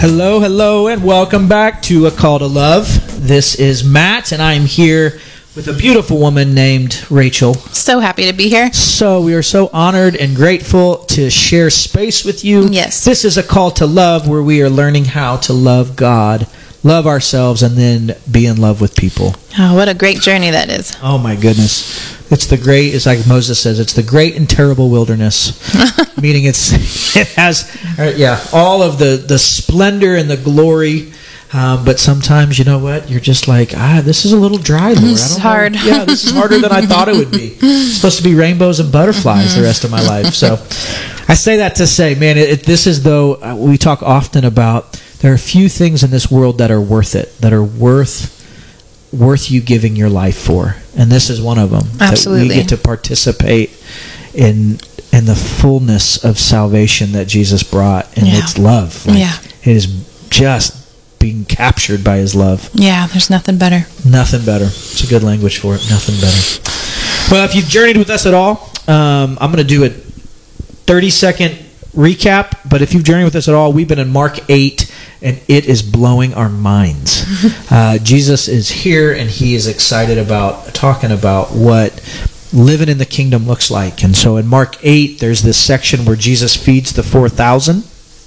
Hello, and welcome back to A Call to Love. This is Matt, and I am here with a beautiful woman named Rachel. So happy to be here. So we are so honored and grateful to share space with you. Yes. This is A Call to Love, where we are learning how to love God, love ourselves, and then be in love with people. Oh, what a great journey that is. Oh my goodness. It's like Moses says, it's the great and terrible wilderness. Meaning it has all of the splendor and the glory. But sometimes, you know what? You're just like, this is a little dry, Lord. This is hard. Yeah, this is harder than I thought it would be. It's supposed to be rainbows and butterflies the rest of my life. So I say that to say, man, this is though, we talk often about, there are few things in this world that are worth it, that are worth you giving your life for. And this is one of them. Absolutely. That we get to participate in the fullness of salvation that Jesus brought. And it's love. It is just being captured by his love. Yeah, there's nothing better. Nothing better. It's a good language for it. Nothing better. Well, if you've journeyed with us at all, I'm going to do a 30-second recap. But if you've journeyed with us at all, we've been in Mark 8, and it is blowing our minds. Jesus is here, and he is excited about talking about what living in the kingdom looks like. And so in Mark 8, there's this section where Jesus feeds the 4,000.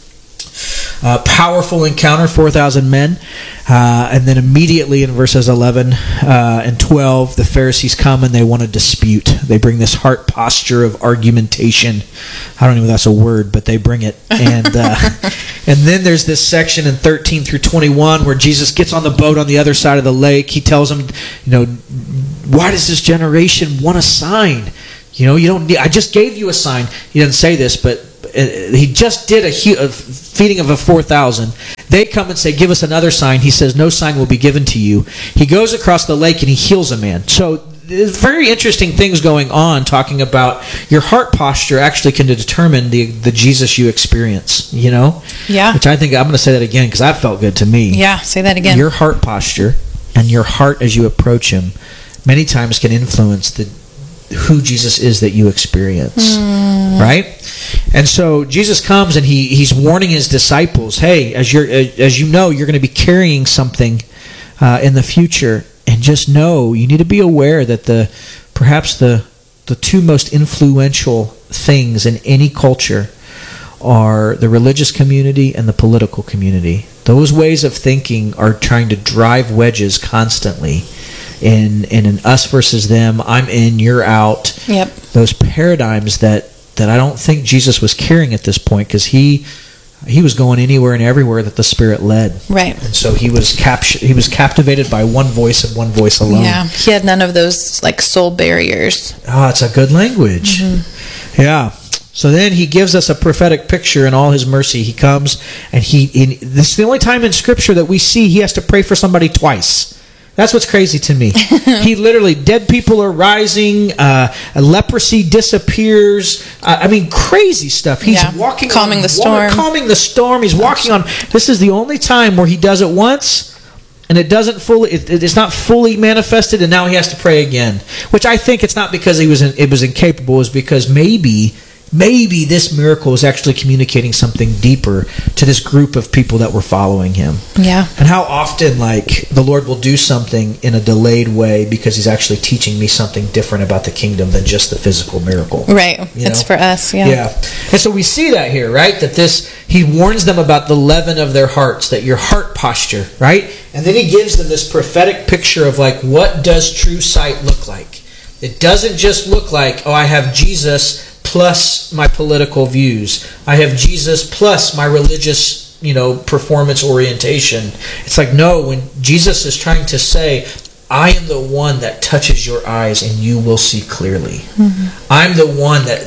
Powerful encounter, 4,000 men. And then immediately in verses 11 and 12, the Pharisees come and they want to dispute. They bring this heart posture of argumentation. I don't even know if that's a word, but they bring it. And and then there's this section in 13 through 21 where Jesus gets on the boat on the other side of the lake. He tells them, why does this generation want a sign? You don't need, I just gave you a sign. He doesn't say this, but he just did a feeding of a 4,000. They come and say, give us another sign. He says, no sign will be given to you. He goes across the lake and he heals a man. So there's very interesting things going on, talking about your heart posture actually can determine the Jesus you experience, Yeah. Which I think, I'm going to say that again because that felt good to me. Yeah, say that again. Your heart posture and your heart as you approach him many times can influence who Jesus is that you experience, right? And so Jesus comes and he's warning his disciples, hey, as you know, you're going to be carrying something in the future, and just know you need to be aware that perhaps the two most influential things in any culture are the religious community and the political community. Those ways of thinking are trying to drive wedges constantly. In an us versus them, I'm in, you're out. Yep. Those paradigms that I don't think Jesus was carrying at this point, because he was going anywhere and everywhere that the Spirit led. Right. And so he was captivated by one voice and one voice alone. Yeah. He had none of those soul barriers. Oh, it's a good language. Mm-hmm. Yeah. So then he gives us a prophetic picture in all his mercy. He comes and this is the only time in Scripture that we see he has to pray for somebody twice. That's what's crazy to me. He literally, dead people are rising, leprosy disappears. Crazy stuff. He's walking calming on the storm. Calming the storm. He's walking on. This is the only time where he does it once, and it doesn't fully. It's not fully manifested, and now he has to pray again. Which I think it's not because it was incapable. It's because maybe this miracle is actually communicating something deeper to this group of people that were following him. Yeah. And how often, the Lord will do something in a delayed way because he's actually teaching me something different about the kingdom than just the physical miracle. Right. It's for us, yeah. Yeah. And so we see that here, right? That he warns them about the leaven of their hearts, that your heart posture, right? And then he gives them this prophetic picture of what does true sight look like? It doesn't just look like, I have Jesus plus my political views. I have Jesus plus my religious, performance orientation. It's no, when Jesus is trying to say, I am the one that touches your eyes and you will see clearly. Mm-hmm. I'm the one that,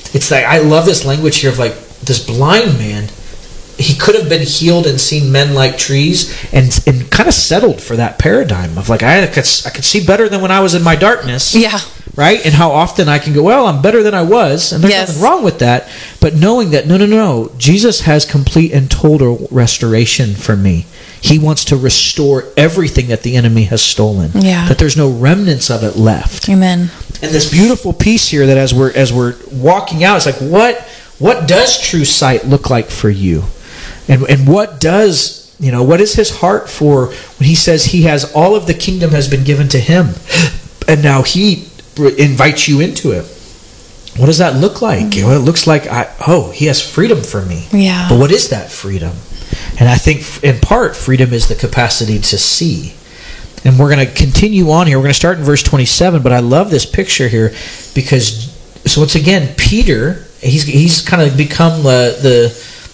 I love this language here of this blind man. He could have been healed and seen men like trees and kind of settled for that paradigm of I could see better than when I was in my darkness. Yeah. Right? And how often I can go, I'm better than I was, and there's nothing wrong with that. But knowing that, no, Jesus has complete and total restoration for me. He wants to restore everything that the enemy has stolen. Yeah. That there's no remnants of it left. Amen. And this beautiful piece here that as we're walking out, it's what does true sight look like for you? And what does, what is his heart for when he says he has all of the kingdom has been given to him, and now he invites you into it? What does that look like? It looks like, he has freedom for me. Yeah. But what is that freedom? And I think, in part, freedom is the capacity to see. And we're going to continue on here. We're going to start in verse 27, but I love this picture here because, so once again, Peter, he's kind of become the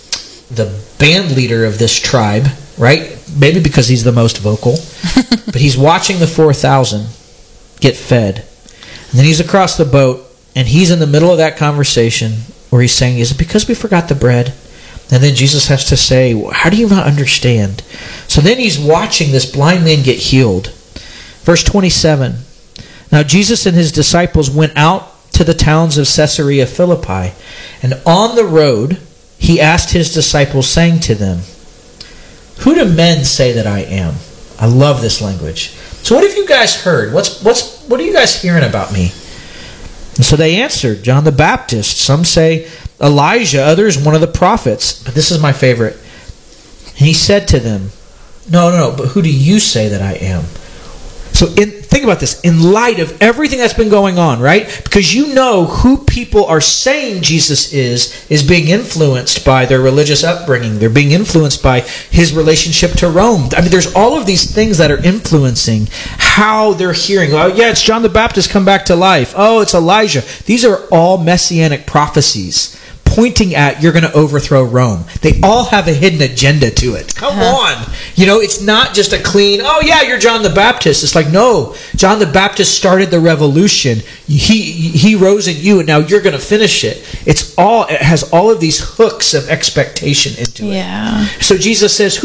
band leader of this tribe, right? Maybe because he's the most vocal. But he's watching the 4,000 get fed. And then he's across the boat, and he's in the middle of that conversation where he's saying, is it because we forgot the bread? And then Jesus has to say, how do you not understand? So then he's watching this blind man get healed. Verse 27. Now Jesus and his disciples went out to the towns of Caesarea Philippi. And on the road, he asked his disciples, saying to them, who do men say that I am? I love this language. So what have you guys heard? What are you guys hearing about me? And so they answered, John the Baptist. Some say Elijah, others one of the prophets. But this is my favorite. And he said to them, no, but who do you say that I am? So think about this. In light of everything that's been going on, right? Because who people are saying Jesus is being influenced by their religious upbringing. They're being influenced by his relationship to Rome. I mean, there's all of these things that are influencing how they're hearing. Oh, yeah, it's John the Baptist come back to life. Oh, it's Elijah. These are all messianic prophecies pointing at you're going to overthrow Rome. They all have a hidden agenda to it. Come on. It's not just a clean, oh yeah, you're John the Baptist. It's like, no, John the Baptist started the revolution. He rose in you, and now you're going to finish it. It has all of these hooks of expectation into it. Yeah. So Jesus says,